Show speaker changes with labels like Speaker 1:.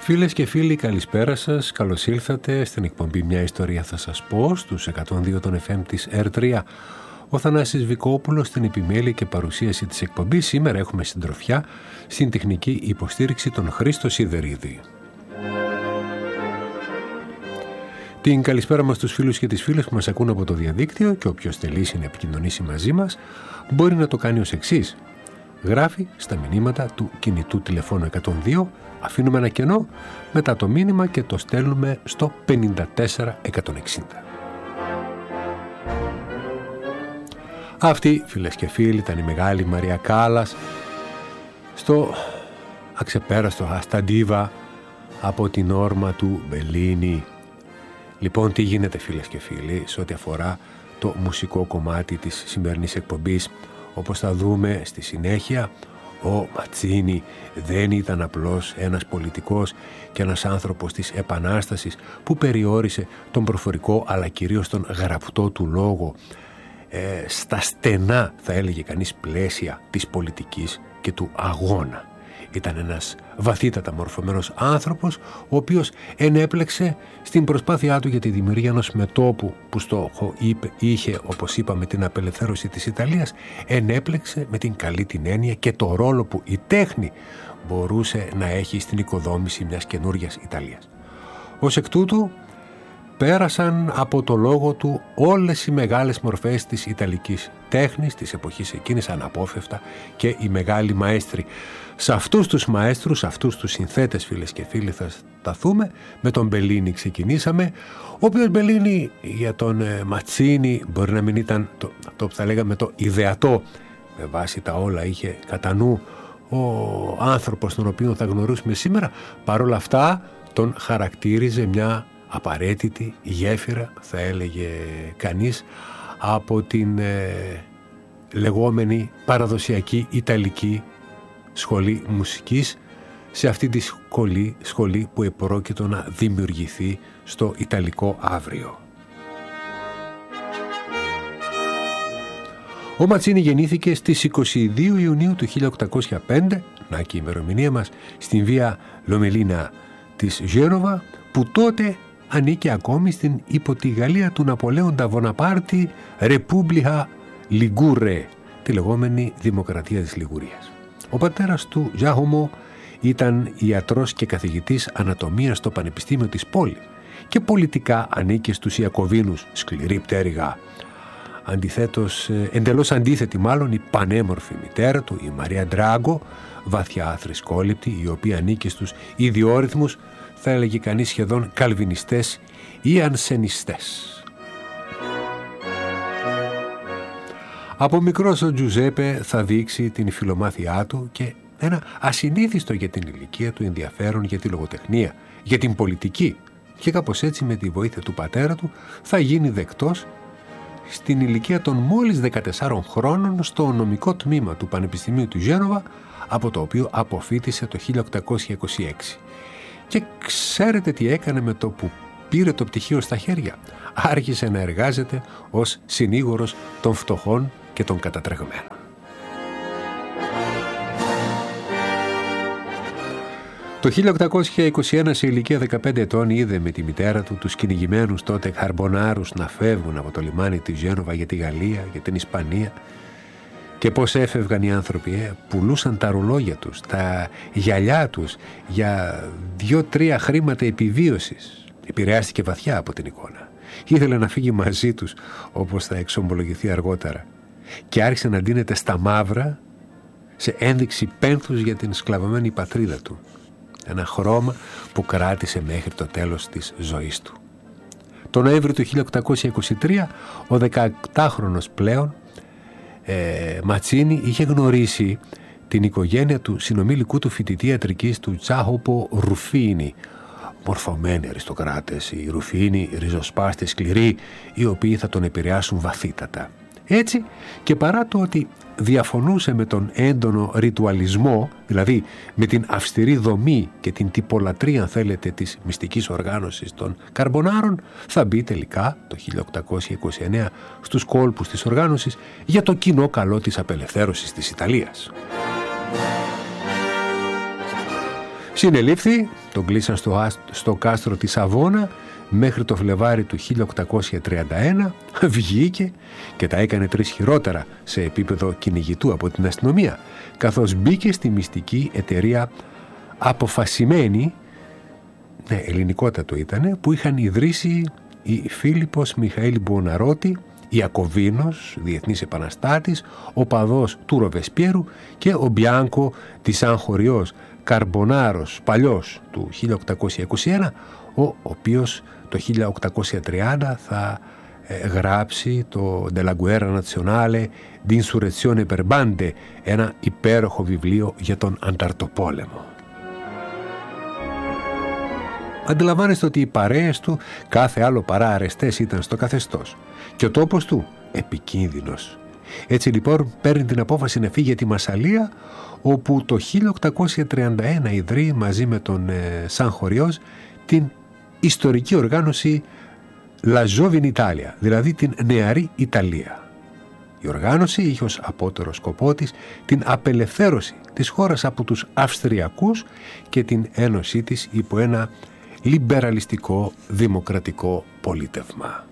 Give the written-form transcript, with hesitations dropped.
Speaker 1: Φίλες και φίλοι, καλησπέρα σας. Καλώς ήλθατε στην εκπομπή «Μια ιστορία θα σας πω» στους 102 των FM της R3. Ο Θανάσης Βικόπουλος στην επιμέλεια και παρουσίαση της εκπομπής. Σήμερα έχουμε συντροφιά στην τεχνική υποστήριξη τον Χρήστο Σιδερίδη. Την καλησπέρα μας στους φίλους και τις φίλες που μας ακούν από το διαδίκτυο, και όποιος θελήσει να επικοινωνήσει μαζί μας μπορεί να το κάνει ως εξής. Γράφει στα μηνύματα του κινητού τηλεφώνου 102, αφήνουμε ένα κενό μετά το μήνυμα και το στέλνουμε στο 54160. Αυτή, φίλες και φίλοι, ήταν η μεγάλη Μαρία Κάλλας στο αξεπέραστο Ασταντίβα από την όρμα του Μπελίνι. Λοιπόν, τι γίνεται, φίλες και φίλοι, σε ό,τι αφορά το μουσικό κομμάτι της σημερινής εκπομπής? Όπως θα δούμε στη συνέχεια, ο Ματσίνι δεν ήταν απλώς ένας πολιτικός και ένας άνθρωπος της Επανάστασης που περιόρισε τον προφορικό αλλά κυρίως τον γραπτό του λόγο στα στενά, θα έλεγε κανείς, πλαίσια της πολιτικής και του αγώνα. Ήταν ένας βαθύτατα μορφωμένος άνθρωπος, ο οποίος ενέπλεξε στην προσπάθειά του για τη δημιουργία ενός μετώπου που στόχο είχε, όπως είπαμε, την απελευθέρωση της Ιταλίας. Ενέπλεξε με την καλή την έννοια και το ρόλο που η τέχνη μπορούσε να έχει στην οικοδόμηση μιας καινούριας Ιταλίας. Ως εκ τούτου πέρασαν από το λόγο του όλες οι μεγάλες μορφές της Ιταλικής τέχνης της εποχής εκείνης αναπόφευκτα και οι μεγάλοι μαέστροι. Σε αυτούς τους μαέστρους, σε αυτούς τους συνθέτες, φίλες και φίλοι, θα σταθούμε. Με τον Μπελίνι ξεκινήσαμε, ο οποίος Μπελίνι για τον Ματσίνι μπορεί να μην ήταν αυτό που θα λέγαμε το ιδεατό, με βάση τα όλα είχε κατά νου ο άνθρωπος τον οποίο θα γνωρίσουμε σήμερα. Παρ' όλα αυτά τον χαρακτήριζε μια απαραίτητη γέφυρα, θα έλεγε κανείς, από την λεγόμενη παραδοσιακή Ιταλική σχολή μουσικής σε αυτή τη σχολή που επρόκειτο να δημιουργηθεί στο Ιταλικό αύριο. Ο Ματσίνι γεννήθηκε στις 22 Ιουνίου του 1805, να και η ημερομηνία μας, στην βία Λομελίνα της Γένοβα, που τότε ανήκε ακόμη στην υπό τη Γαλλία του Ναπολέοντα Βοναπάρτη Ρεπούμπλιχα Λιγκούρε, τη λεγόμενη Δημοκρατία της Λιγουρίας. Ο πατέρας του, Γιάχομο, ήταν ιατρός και καθηγητής ανατομίας στο Πανεπιστήμιο της πόλης και πολιτικά ανήκε στους Ιακωβίνους, σκληρή πτέρυγα. Αντιθέτως, εντελώς αντίθετη μάλλον, η πανέμορφη μητέρα του, η Μαρία Ντράγκο, βαθιά θρησκόληπτη, η οποία ανήκε στους ιδιόρυθμους, θα έλεγε κανείς σχεδόν καλβινιστές ή ανσενιστές. Από μικρός ο Τζουζέπε θα δείξει την φιλομάθειά του και ένα ασυνήθιστο για την ηλικία του ενδιαφέρον για τη λογοτεχνία, για την πολιτική, και κάπως έτσι με τη βοήθεια του πατέρα του θα γίνει δεκτός στην ηλικία των μόλις 14 χρόνων στο νομικό τμήμα του Πανεπιστημίου του Γένοβα, από το οποίο αποφοίτησε το 1826. Και ξέρετε τι έκανε με το που πήρε το πτυχίο στα χέρια? Άρχισε να εργάζεται ως συνήγορος των φτωχών και των κατατρεγμένων. Το 1821, σε ηλικία 15 ετών, είδε με τη μητέρα του τους κυνηγημένους τότε καρμπονάρους να φεύγουν από το λιμάνι της Γένοβα για τη Γαλλία, για την Ισπανία, και πώς έφευγαν οι άνθρωποι, πουλούσαν τα ρολόγια τους, τα γυαλιά τους για 2-3 χρήματα επιβίωσης. Επηρεάστηκε βαθιά από την εικόνα. Ήθελε να φύγει μαζί τους, όπως θα εξομολογηθεί αργότερα, και άρχισε να ντύνεται στα μαύρα σε ένδειξη πένθους για την σκλαβωμένη πατρίδα του. Ένα χρώμα που κράτησε μέχρι το τέλος της ζωής του. Το Νοέμβριο του 1823, ο 18χρονος πλέον Ματσίνι είχε γνωρίσει την οικογένεια του συνομήλικου του φοιτητή ιατρικής του Τζάχοπο Ρουφίνι. Μορφωμένοι αριστοκράτες, οι Ρουφίνι, ριζοσπάστες σκληροί, οι οποίοι θα τον επηρεάσουν βαθύτατα. Έτσι, και παρά το ότι διαφωνούσε με τον έντονο ρητουαλισμό, δηλαδή με την αυστηρή δομή και την τυπολατρία, αν θέλετε, της μυστικής οργάνωσης των Καρμπονάρων, θα μπει τελικά το 1829 στους κόλπους της οργάνωσης για το κοινό καλό της απελευθέρωσης της Ιταλίας. Συνελήφθη, τον κλείσαν στο κάστρο της Αβώνα μέχρι το Φλεβάρι του 1831, βγήκε και τα έκανε 3 χειρότερα σε επίπεδο κυνηγητού από την αστυνομία, καθώς μπήκε στη μυστική εταιρεία Αποφασισμένη, ναι, ελληνικότατο ήτανε, που είχαν ιδρύσει η Φίλιππος Μιχαήλ Μπουοναρότη, Ιακωβίνος, διεθνής επαναστάτης, ο παδός του Ροβεσπιέρου και ο Μπιάνκο της Σαν Χωριός Καρμπονάρος, παλιός του 1821, ο οποίος το 1830 θα γράψει το «De la guerra nazionale d'insurrezione per bande», ένα υπέροχο βιβλίο για τον Ανταρτοπόλεμο. Αντιλαμβάνεστε ότι οι παρέες του κάθε άλλο παρά αρεστές ήταν στο καθεστώς και ο τόπος του επικίνδυνος. Έτσι λοιπόν παίρνει την απόφαση να φύγει για τη Μασσαλία, όπου το 1831 ιδρύει μαζί με τον Σαν Χωριός την ιστορική οργάνωση La Giovine Italia, δηλαδή την Νεαρή Ιταλία. Η οργάνωση είχε ως απότερο σκοπό της την απελευθέρωση της χώρας από τους Αυστριακούς και την ένωσή της υπό ένα λιμπεραλιστικό δημοκρατικό πολίτευμα.